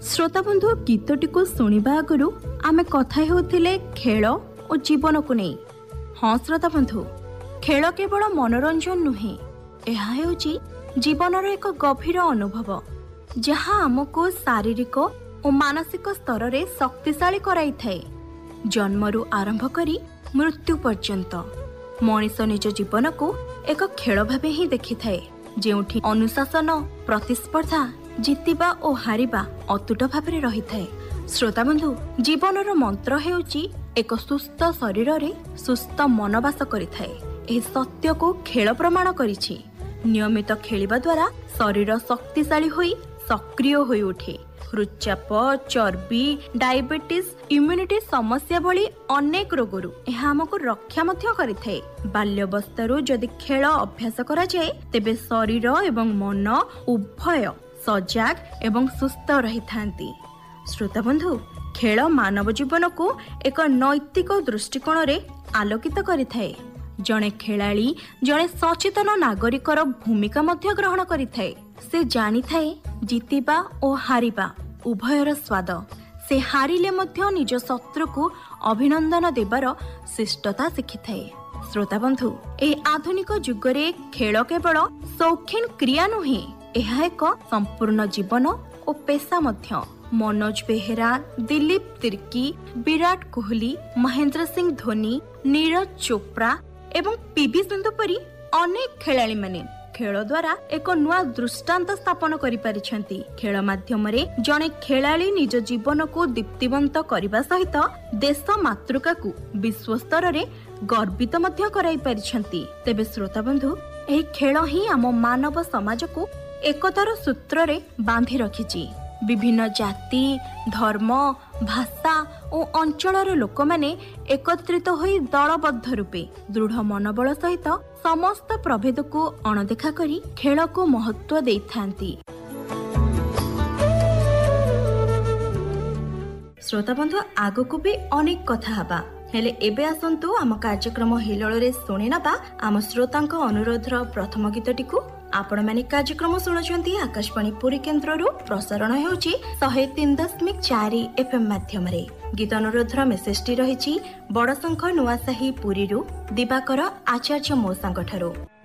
श्रोता बंधु गीतटी को सुनिबा आगु आमे कथा हेउथिले खेल और जीवन को नहीं। हाँ श्रोता बंधु, खेल केवल मनोरंजन नुहे, यह हेउची जीवनर एक गभीर अनुभव जहाँ आमको शारीरिक और मानसिक स्तर रे शक्तिशाली कराई थाए। जन्मरू आरंभ करी मृत्यु पर्यंत मनीष निज जीवन को एक खेल भावे ही देखि थाए, जेउठी अनुशासन, प्रतिस्पर्धा, जितिबा और हारिबा अतुट भाव रही थाए। श्रोता बंधु, जीवनर मंत्र हेउची एक सुस्थ शरीर रे सुस्थ मन वास करि थाए। एही सत्य को खेल प्रमाण करिछि। नियमित खेलिबा द्वारा शरीर शक्तिशाली होई सक्रिय होई उठे। हृदचाप, चर्बी, डायबिटीज, इम्यूनिटी समस्या भली अनेक रोगरू यह आमको रक्षा मध्य करिथाए। बाल्यवस्थारू जदि खेल अभ्यास करा जाए तेबे शरीर एवं मन उभय सजाग एवं सुस्थ रही थांती। श्रोता बंधु, खेल मानव जीवन को एक नैतिक दृष्टिकोण रे आलोकित करिथाए। जणे खेलाड़ी जणे सचेतन नागरिकर भूमिका मध्य ग्रहण करिथाए। से जानी थाए जितिबा और हारिबा उभयर स्वाद। से हारिले मध्य निज शत्रु को अभिनंदन देबार शिष्टता शिखिथाए। श्रोता बंधु, ए आधुनिक जुगरे खेल केवल शौखीन क्रिया नुहे, यह एक संपूर्ण जीवन और पेशा मध्य। मनोज बेहेरा, दिलीप तिर्की, विराट कोहली, महेंद्र सिंह धोनी, नीरज चोप्रा एवं पीवी सिंधु परी अनेक खेलाड़ी माने खेल द्वारा एक नुआ दृष्टांत स्थापन करि पारिछंती। खेल माध्यम रे जणे खेलाड़ी निज जीवन को दीप्तिवंत करबा सहित देश मातृका को विश्व स्तर रे गर्वित मध्य कराई पारिछंती। तेबे श्रोता बंधु, एही खेल ही आम मानव समाज को एकतार सूत्र रे बांधी रखिछि। विभिन्न जाति, धर्म, भाषा और अंचलर लोक माने एकत्रित होई दलबद्ध रूपे दृढ़ मनोबल सहित समस्त प्रभेद को अणदेखा करी खेल को महत्व देइथांती। श्रोता बंधु, आगो को भी अनेक कथा हबा, हेले एबे आसंतु आम कार्यक्रम हिलळ रे सुनि नबा आम श्रोतांक अनुरोधर प्रथम गीतटी को। आपण माने कार्यक्रम सुनछंती आकाशवाणी पुरी केन्द्ररू प्रसारण हेउची 103.4 एफएम माध्यम रे। गीत अनुरोधर मेसेजटी रहिछि बड़शंख नुआसाही पुरीरू दिवाकर आचार्य मोसांग ठारू।